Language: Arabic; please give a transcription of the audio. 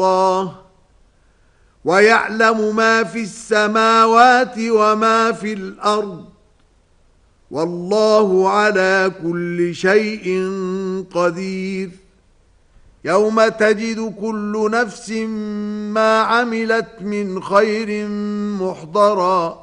الله ويعلم ما في السماوات وما في الأرض والله على كل شيء قدير. يوم تجد كل نفس ما عملت من خير محضرا